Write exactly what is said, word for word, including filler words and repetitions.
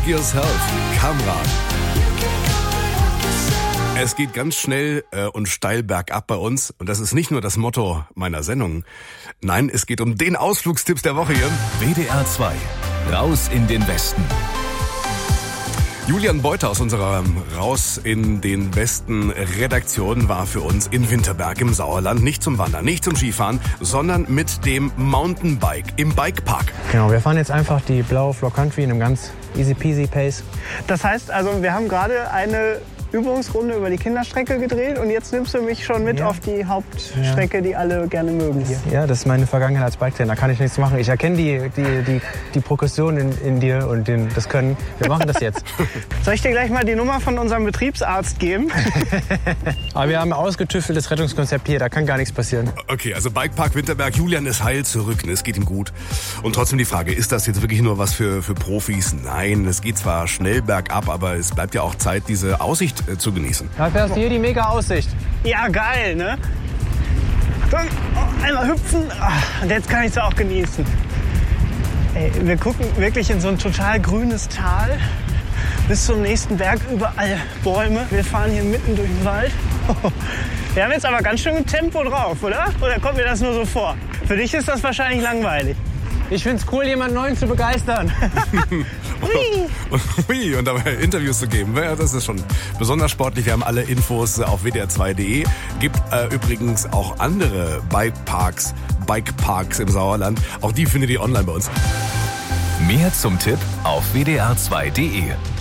Yourself, Kamran. Es geht ganz schnell äh, und steil bergab bei uns. Und das ist nicht nur das Motto meiner Sendung. Nein, es geht um den Ausflugstipps der Woche hier. W D R zwei. Raus in den Westen. Julian Beuter aus unserer Raus in den Westen Redaktion war für uns in Winterberg im Sauerland. Nicht zum Wandern, nicht zum Skifahren, sondern mit dem Mountainbike im Bikepark. Genau, wir fahren jetzt einfach die blaue Floor Country in einem ganz easy peasy Pace. Das heißt also, wir haben gerade eine Übungsrunde über die Kinderstrecke gedreht und jetzt nimmst du mich schon mit Ja. auf die Hauptstrecke, Ja. die alle gerne mögen hier. Ja, das ist meine Vergangenheit als Biketrainer, da kann ich nichts machen. Ich erkenne die, die, die, die Progression in, in dir und den, das Können. Wir machen das jetzt. Soll ich dir gleich mal die Nummer von unserem Betriebsarzt geben? Aber wir haben ein ausgetüfteltes Rettungskonzept hier, da kann gar nichts passieren. Okay, also Bikepark Winterberg, Julian ist heil zurück, es geht ihm gut. Und trotzdem die Frage, ist das jetzt wirklich nur was für, für Profis? Nein, es geht zwar schnell bergab, aber es bleibt ja auch Zeit, diese Aussicht äh, zu genießen. Da fährst du hier die mega Aussicht. Ja, geil, ne? Dann oh, einmal hüpfen ah, und jetzt kann ich es auch genießen. Ey, wir gucken wirklich in so ein total grünes Tal. Bis zum nächsten Berg überall Bäume. Wir fahren hier mitten durch den Wald. Wir haben jetzt aber ganz schön Tempo drauf, oder? Oder kommt mir das nur so vor? Für dich ist das wahrscheinlich langweilig. Ich find's cool, jemanden Neuen zu begeistern. und, ui, und dabei Interviews zu geben, ja, das ist schon besonders sportlich. Wir haben alle Infos auf w d r zwei punkt d e. Gibt äh, übrigens auch andere Bikeparks, Bikeparks im Sauerland. Auch die findet ihr online bei uns. Mehr zum Tipp auf w d r zwei punkt d e.